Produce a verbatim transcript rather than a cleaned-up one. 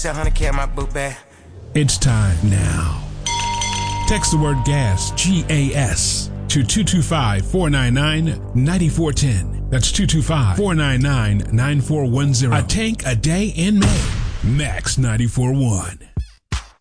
X one hundred K in my book bag. It's time now. Text the word gas, G A S, to two two five, four nine nine, nine four one zero. That's two two five, four nine nine, nine four one zero. A tank a day in May. Max ninety-four point one.